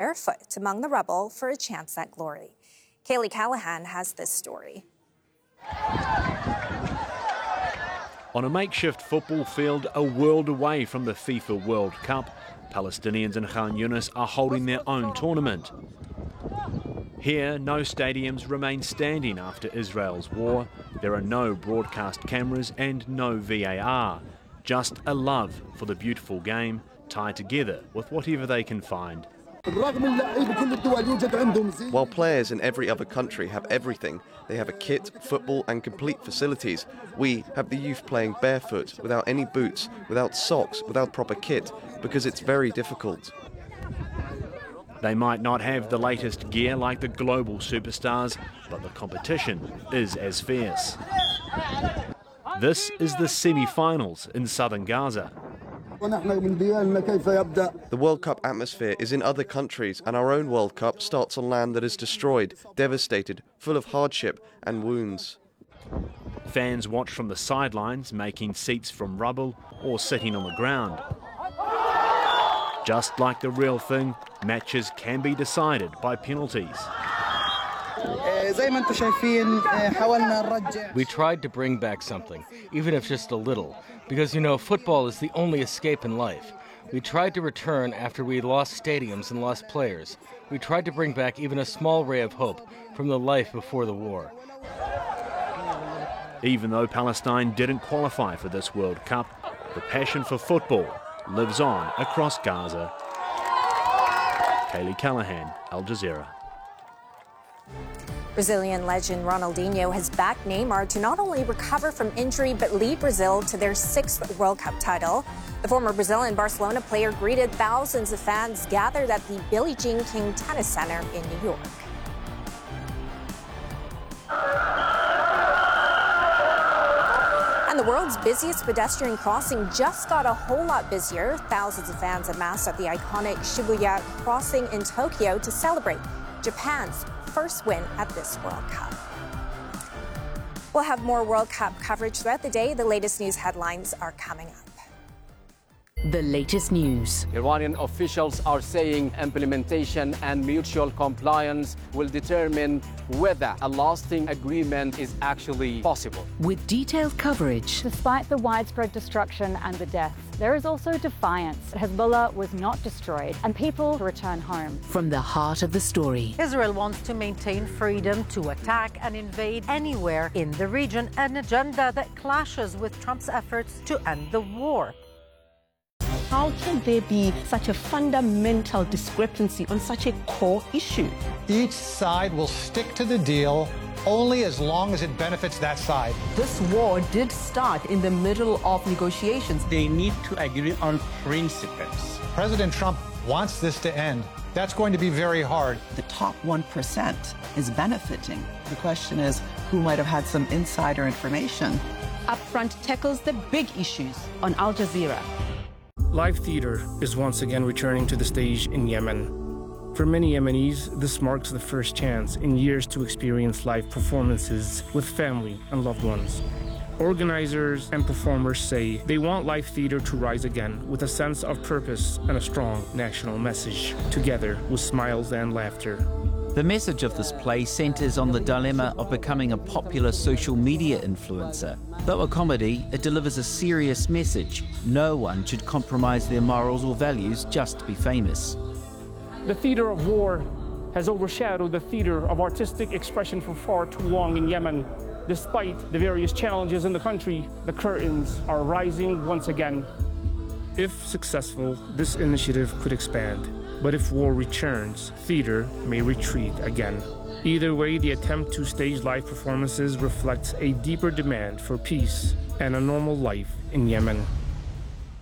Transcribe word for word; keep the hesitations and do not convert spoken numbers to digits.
barefoot among the rubble for a chance at glory. Kaylee Callahan has this story. On a makeshift football field a world away from the FIFA World Cup, Palestinians in Khan Yunis are holding their own tournament. Here, no stadiums remain standing after Israel's war. There are no broadcast cameras and no V A R. Just a love for the beautiful game, tied together with whatever they can find. While players in every other country have everything, they have a kit, football and complete facilities, we have the youth playing barefoot, without any boots, without socks, without proper kit, because it's very difficult. They might not have the latest gear like the global superstars, but the competition is as fierce. This is the semi-finals in southern Gaza. The World Cup atmosphere is in other countries, and our own World Cup starts on land that is destroyed, devastated, full of hardship and wounds. Fans watch from the sidelines, making seats from rubble or sitting on the ground. Just like the real thing, matches can be decided by penalties. We tried to bring back something, even if just a little, because, you know, football is the only escape in life. We tried to return after we lost stadiums and lost players. We tried to bring back even a small ray of hope from the life before the war. Even though Palestine didn't qualify for this World Cup, the passion for football lives on across Gaza. Kaylee Callahan, Al Jazeera. Brazilian legend Ronaldinho has backed Neymar to not only recover from injury but lead Brazil to their sixth World Cup title. The former Brazilian Barcelona player greeted thousands of fans gathered at the Billie Jean King Tennis Center in New York. And the world's busiest pedestrian crossing just got a whole lot busier. Thousands of fans amassed at the iconic Shibuya crossing in Tokyo to celebrate Japan's first win at this World Cup. We'll have more World Cup coverage throughout the day. The latest news headlines are coming up. The latest news. Iranian officials are saying implementation and mutual compliance will determine whether a lasting agreement is actually possible. With detailed coverage. Despite the widespread destruction and the deaths, there is also defiance. Hezbollah was not destroyed and people return home. From the heart of the story. Israel wants to maintain freedom to attack and invade anywhere in the region, an agenda that clashes with Trump's efforts to end the war. How can there be such a fundamental discrepancy on such a core issue? Each side will stick to the deal only as long as it benefits that side. This war did start in the middle of negotiations. They need to agree on principles. President Trump wants this to end. That's going to be very hard. The top one percent is benefiting. The question is, who might have had some insider information? Upfront tackles the big issues on Al Jazeera. Live theater is once again returning to the stage in Yemen. For many Yemenis, this marks the first chance in years to experience live performances with family and loved ones. Organizers and performers say they want live theater to rise again with a sense of purpose and a strong national message, together with smiles and laughter. The message of this play centers on the dilemma of becoming a popular social media influencer. Though a comedy, it delivers a serious message. No one should compromise their morals or values just to be famous. The theater of war has overshadowed the theater of artistic expression for far too long in Yemen. Despite the various challenges in the country, the curtains are rising once again. If successful, this initiative could expand. But if war returns, theater may retreat again. Either way, the attempt to stage live performances reflects a deeper demand for peace and a normal life in Yemen.